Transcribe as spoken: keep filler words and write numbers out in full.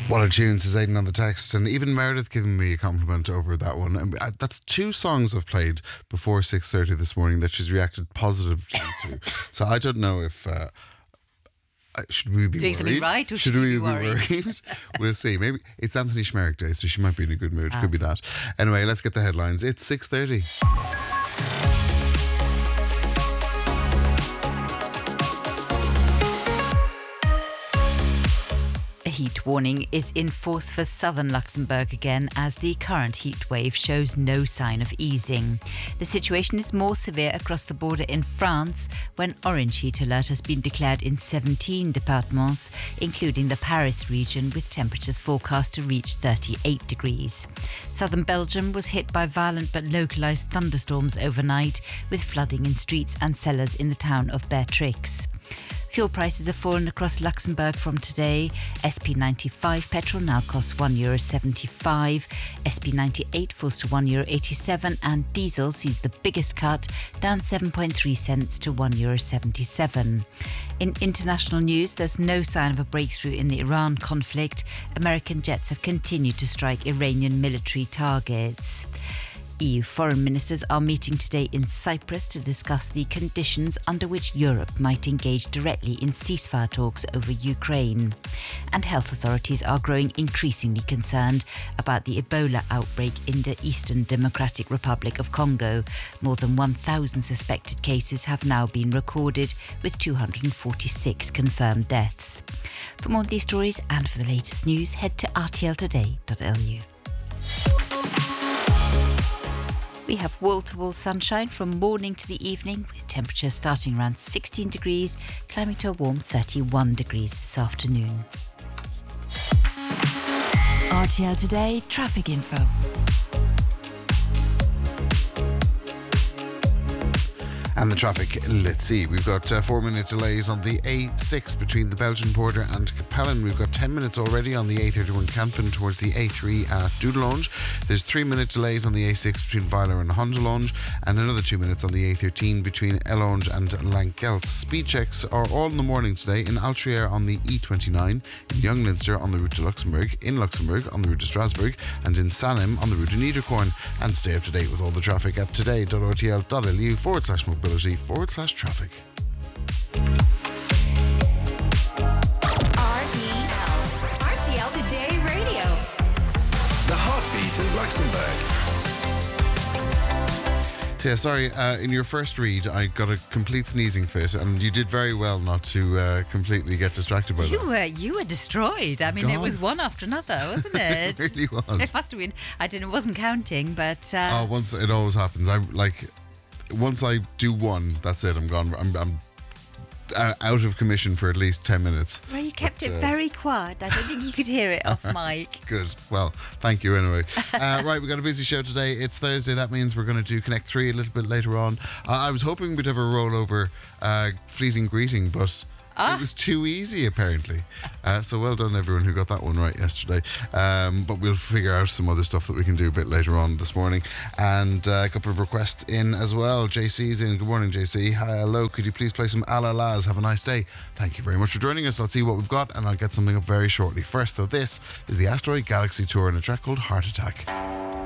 What a tune, says Aidan on the text, and even Meredith giving me a compliment over that one. And I- that's two songs I've played before six thirty this morning that she's reacted positively to. So I don't know if uh, uh, should we be Doing worried? something right, or should we we be be worried? worried? We'll see. Maybe it's Anthony Schmerich Day, so she might be in a good mood. Ah. Could be that. Anyway, let's get the headlines. It's six thirty. A heat warning is in force for southern Luxembourg again as the current heat wave shows no sign of easing. The situation is more severe across the border in France when orange heat alert has been declared in seventeen departments, including the Paris region, with temperatures forecast to reach thirty-eight degrees. Southern Belgium was hit by violent but localised thunderstorms overnight, with flooding in streets and cellars in the town of Beatrix. Fuel prices have fallen across Luxembourg from today. S P ninety-five petrol now costs one euro seventy-five, S P ninety-eight falls to one euro eighty-seven, and diesel sees the biggest cut, down seven point three cents to one euro seventy-seven. In international news, there's no sign of a breakthrough in the Iran conflict. American jets have continued to strike Iranian military targets. E U foreign ministers are meeting today in Cyprus to discuss the conditions under which Europe might engage directly in ceasefire talks over Ukraine. And health authorities are growing increasingly concerned about the Ebola outbreak in the Eastern Democratic Republic of Congo. More than one thousand suspected cases have now been recorded, with two hundred forty-six confirmed deaths. For more of these stories and for the latest news, head to r t l today dot l u. We have wall-to-wall sunshine from morning to the evening, with temperatures starting around sixteen degrees, climbing to a warm thirty-one degrees this afternoon. R T L Today traffic info. And the traffic, let's see. We've got uh, four minute delays on the A six between the Belgian border and Capellen. We've got ten minutes already on the A thirty-one Canfin towards the A three at Dudelange. There's three minute delays on the A six between Weiler and Hondelonge, and another two minutes on the A thirteen between Elonge and Lankelt. Speed checks are all in the morning today in Altrier on the E twenty-nine, in Young Leinster on the route to Luxembourg, in Luxembourg on the route to Strasbourg, and in Sanem on the route to Niederkorn. And stay up to date with all the traffic at today.rtl.lu forward slash mobility forward slash traffic. R T L. R T L Today Radio. The heartbeat of Luxembourg. So yeah, sorry, uh, in your first read I got a complete sneezing fit, and you did very well not to uh, completely get distracted by You that. were you were destroyed. I mean, God. It was one after another, wasn't it? It really was. It must have been. I didn't. Wasn't counting, but uh, Oh, once it always happens. I like once I do one, that's it. I'm gone. I'm, I'm uh, out of commission for at least ten minutes. well, you kept But, it uh, very quiet. I don't think you could hear it off mic. Good. Well, thank you anyway. Uh, right, we've got a busy show today. It's Thursday. That means we're going to do Connect three a little bit later on. Uh, I was hoping we'd have a rollover uh, fleeting greeting, but Ah. it was too easy apparently. Uh, so well done everyone who got that one right yesterday. Um, but we'll figure out some other stuff that we can do a bit later on this morning. And uh, a couple of requests in as well. J C's in. Good morning, J C. Hi, hello. Could you please play some A La Las? Have a nice day. Thank you very much for joining us. I'll see what we've got and I'll get something up very shortly. First though, this is the Asteroid Galaxy Tour in a track called Heart Attack.